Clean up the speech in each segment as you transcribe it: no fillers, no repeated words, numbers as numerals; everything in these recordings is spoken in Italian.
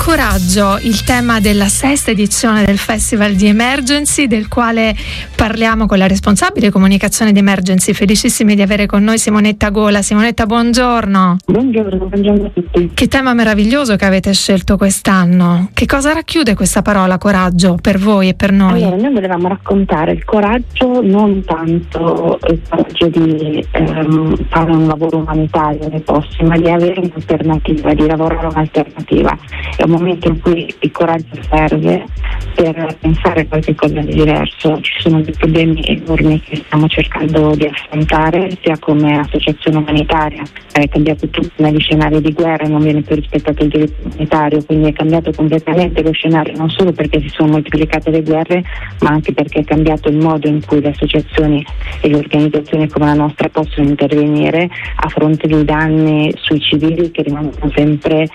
Coraggio, il tema della sesta edizione del Festival di Emergency, del quale parliamo con la responsabile comunicazione di Emergency. Felicissimi di avere con noi Simonetta Gola. Simonetta, buongiorno. Buongiorno a tutti. Che tema meraviglioso che avete scelto quest'anno. Che cosa racchiude questa parola coraggio per voi e per noi? Allora, noi volevamo raccontare il coraggio, non tanto il coraggio di fare un lavoro umanitario nei posti, ma di avere un'alternativa, di lavorare un'alternativa. È un momento in cui il coraggio serve per pensare a qualcosa di diverso. Ci sono dei problemi enormi che stiamo cercando di affrontare, sia come associazione umanitaria. È cambiato tutto negli scenari di guerra, non viene più rispettato il diritto umanitario, quindi è cambiato completamente lo scenario, non solo perché si sono moltiplicate le guerre, ma anche perché è cambiato il modo in cui le associazioni e le organizzazioni come la nostra possono intervenire a fronte dei danni sui civili, che rimangono sempre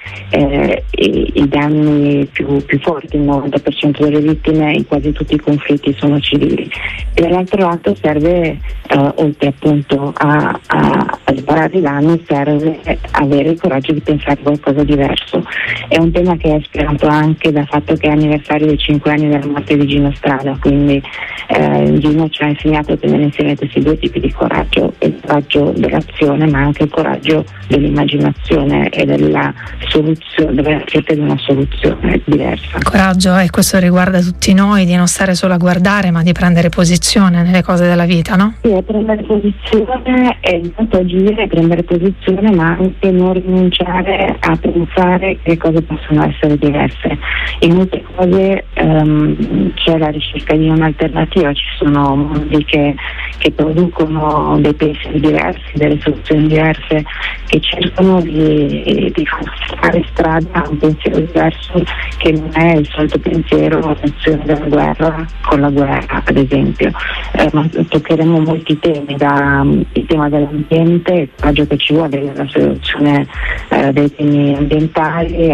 i danni più forti. Il 90% delle vittime in quasi tutti i conflitti sono civili, e dall'altro lato serve, oltre appunto a riparare i danni, serve avere il coraggio di pensare a qualcosa di diverso. È un tema che è ispirato anche dal fatto che è anniversario dei 5 anni della morte di Gino Strada, quindi Gino ci ha insegnato a tenere insieme questi due tipi di coraggio: il coraggio dell'azione, ma anche il coraggio dell'immaginazione e della soluzione, della ricerca di una soluzione diversa. Coraggio, e questo riguarda tutti noi, di non stare solo a guardare, ma di prendere posizione nelle cose della vita, no? Sì, è prendere posizione, e intanto agire, prendere posizione, ma anche non rinunciare a pensare che le cose possono essere diverse. In molte cose c'è la ricerca di un'alternativa, ci sono mondi che producono dei pensieri diversi, delle soluzioni diverse, che cercano di fare strada a un pensiero diverso, che non è il solito pensiero, l'azione della guerra con la guerra, ad esempio. Ma toccheremo molti temi, il tema dell'ambiente, il coraggio che ci vuole nella soluzione dei temi ambientali,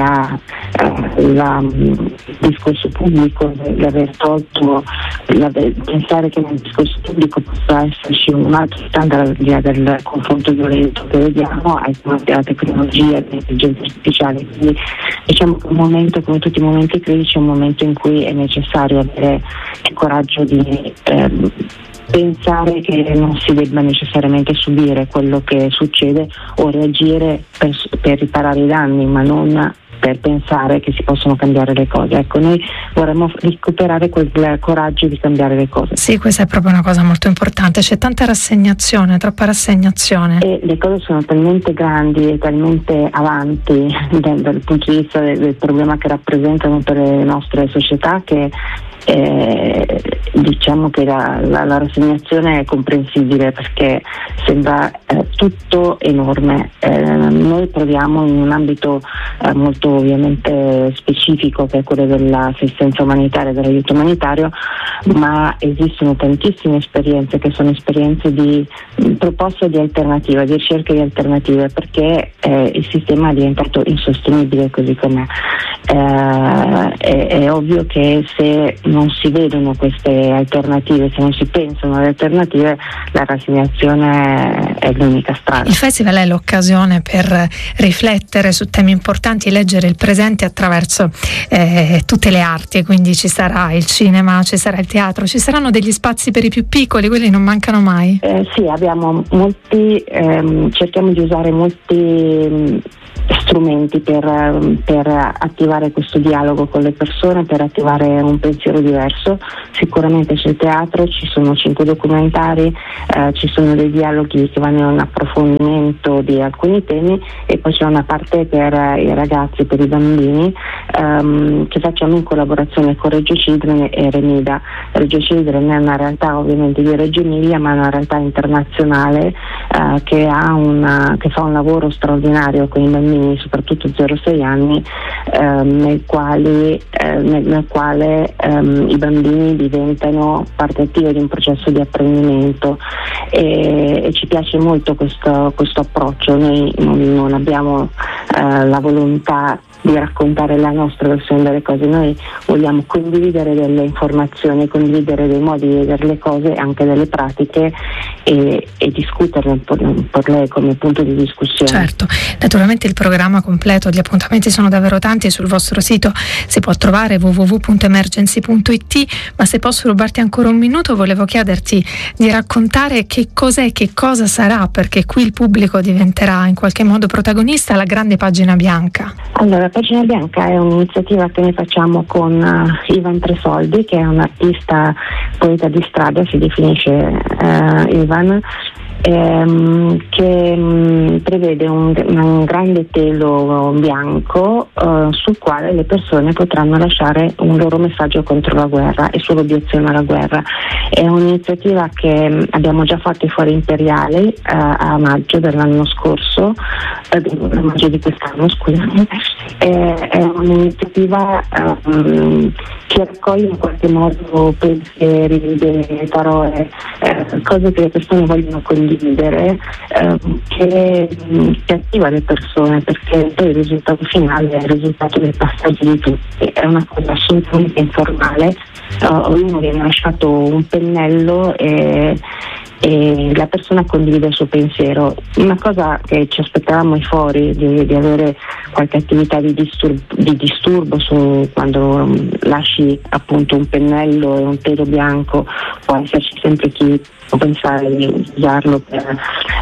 il discorso pubblico, l'aver tolto, pensare che nel discorso pubblico possa esserci un altro standard al di là del confronto violento che vediamo, ai tema della tecnologia, dell'intelligenza artificiale. Quindi diciamo che un momento, come tutti i momenti critici, è un momento in cui è necessario avere il coraggio di pensare che non si debba necessariamente subire quello che succede o reagire per riparare i danni, ma non per pensare che si possono cambiare le cose. Ecco, noi vorremmo recuperare quel coraggio di cambiare le cose. Sì, questa è proprio una cosa molto importante. C'è tanta rassegnazione, troppa rassegnazione. E le cose sono talmente grandi e talmente avanti dal punto di vista del problema che rappresentano per le nostre società, che diciamo che la rassegnazione è comprensibile, perché sembra tutto enorme. Noi proviamo in un ambito molto ovviamente specifico, che è quello dell'assistenza umanitaria, dell'aiuto umanitario, ma esistono tantissime esperienze che sono esperienze di proposta di alternativa, di ricerca di alternative, perché il sistema è diventato insostenibile così com'è. È ovvio che se non si vedono queste alternative, se non si pensano alle alternative, la rassegnazione è l'unica strada. Il festival è l'occasione per riflettere su temi importanti, leggere il presente attraverso tutte le arti, e quindi ci sarà il cinema, ci sarà il teatro, ci saranno degli spazi per i più piccoli, quelli non mancano mai. Sì, abbiamo molti, cerchiamo di usare molti strumenti per attivare questo dialogo con le persone, per attivare un pensiero diverso. Sicuramente c'è il teatro, ci sono 5 documentari, ci sono dei dialoghi che vanno in un approfondimento di alcuni temi, e poi c'è una parte per i ragazzi, per i bambini, che facciamo in collaborazione con Reggio Children e Remida. Reggio Children è una realtà ovviamente di Reggio Emilia, ma è una realtà internazionale che fa un lavoro straordinario con i bambini, soprattutto 0-6 anni, nel quale i bambini diventano parte attiva di un processo di apprendimento, e ci piace molto questo approccio. Noi non abbiamo la volontà di raccontare la nostra versione delle cose. Noi vogliamo condividere delle informazioni, condividere dei modi di vedere le cose, anche delle pratiche, e discuterne, porle come punto di discussione. Certo, naturalmente il programma completo, gli appuntamenti sono davvero tanti, sul vostro sito si può trovare www.emergency.it, ma se posso rubarti ancora un minuto, volevo chiederti di raccontare che cos'è, che cosa sarà, perché qui il pubblico diventerà in qualche modo protagonista, la grande pagina bianca. Allora, la pagina bianca è un'iniziativa che noi facciamo con Ivan Tresoldi, che è un artista, poeta di strada, si definisce Ivan, che prevede un grande telo bianco sul quale le persone potranno lasciare un loro messaggio contro la guerra e sull'obiezione alla guerra. È un'iniziativa che abbiamo già fatto ai Fori Imperiali a maggio dell'anno scorso, a maggio di quest'anno, scusami. È un'iniziativa che raccoglie in qualche modo pensieri, idee, parole, cose che le persone vogliono condividere, che attiva le persone, perché poi il risultato finale è il risultato del passaggio di tutti. È una cosa assolutamente informale, ognuno viene lasciato un pennello e la persona condivide il suo pensiero. Una cosa che ci aspettavamo ai Fori, di avere qualche attività di disturbo su quando lasci appunto un pennello e un telo bianco, può esserci sempre chi può pensare di usarlo per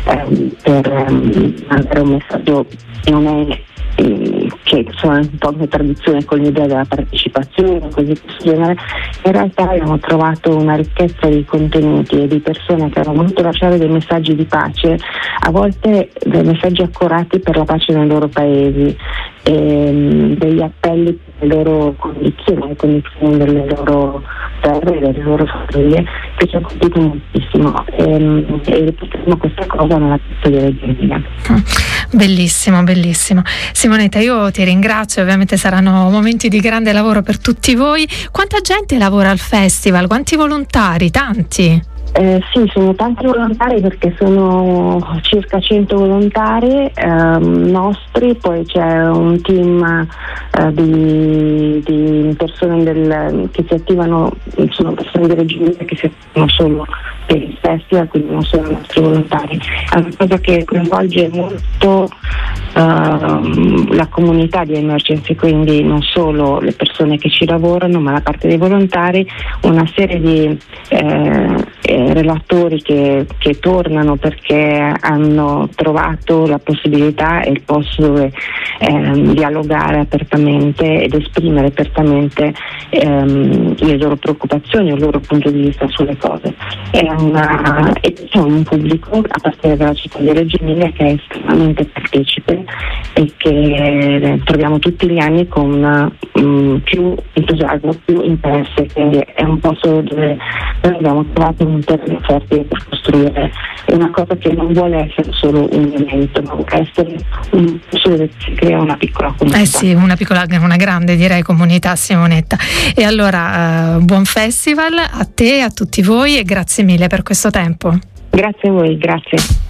mandare un messaggio che non è, che sono un po' in tradizione con l'idea della partecipazione, così di questo genere. In realtà abbiamo trovato una ricchezza di contenuti e di persone che hanno voluto lasciare dei messaggi di pace, a volte dei messaggi accorati per la pace nei loro paesi, degli appelli per le loro condizioni, le condizioni delle loro terre, delle loro famiglie, che ci ha colpito moltissimo, e ripeteremo questa cosa nella storia del 2000. Bellissimo, bellissimo. Simonetta, io ti ringrazio, ovviamente saranno momenti di grande lavoro per tutti voi. Quanta gente lavora al festival? Quanti volontari? Tanti? Sì, sono tanti volontari, perché sono circa 100 volontari nostri, poi c'è un team di persone che si attivano, sono persone del regime che si attivano solo per il festival, quindi non sono i nostri volontari. È una cosa che coinvolge molto la comunità di Emergency, quindi non solo le persone che ci lavorano, ma la parte dei volontari, una serie di relatori che tornano perché hanno trovato la possibilità e il posto dove dialogare apertamente ed esprimere apertamente le loro preoccupazioni, il loro punto di vista sulle cose. E c'è un pubblico, a partire dalla città di Reggio Emilia, che è estremamente partecipe e che troviamo tutti gli anni con più entusiasmo, più interesse, quindi è un posto dove noi abbiamo trovato un terreno fertile per costruire una cosa che non vuole essere solo un evento, ma vuole essere un posto dove si crea una piccola comunità. Sì, una grande, direi, comunità, Simonetta. E allora buon festival a te, a tutti voi, e grazie mille per questo tempo. Grazie a voi, grazie.